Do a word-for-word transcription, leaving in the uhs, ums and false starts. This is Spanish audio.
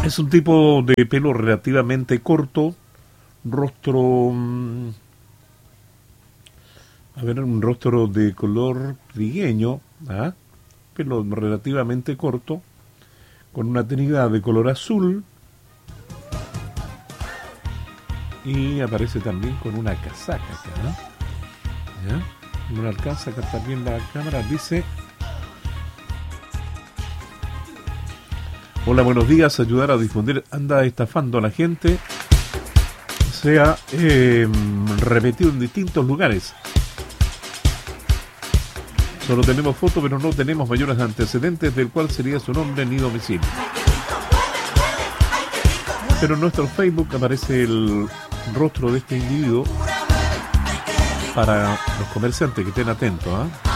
Es un tipo de pelo relativamente corto, rostro, mmm, a ver, un rostro de color trigueño, ¿ah? Pelo relativamente corto, con una tenida de color azul, y aparece también con una casaca acá, ¿no? ¿Ya? No alcanza a captar bien la cámara, dice: hola, buenos días, ayudar a difundir, anda estafando a la gente, se ha eh, repetido en distintos lugares. Solo tenemos foto, pero no tenemos mayores antecedentes del cual sería su nombre ni domicilio. Pero en nuestro Facebook aparece el rostro de este individuo para los comerciantes que estén atentos, ¿eh?